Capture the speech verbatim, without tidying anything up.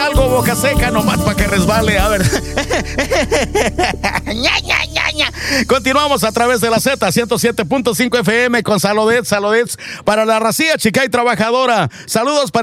algo boca seca nomás para que resbale. A ver. ña, ña, ña, ña. Continuamos a través de la Z ciento siete punto cinco F M con Saludets, Saludets para la racía chica y trabajadora. Saludos para